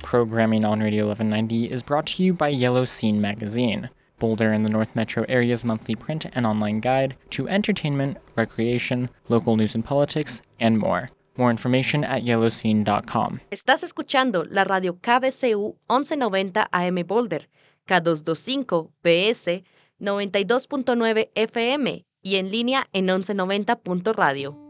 Programming on Radio 1190 is brought to you by Yellow Scene magazine, Boulder and the North Metro area's monthly print and online guide to entertainment, recreation, local news and politics, and more. More information at yellowscene.com. Estás escuchando la radio KBCU 1190 AM Boulder, K225 PS 92.9 FM y en línea en 1190.radio.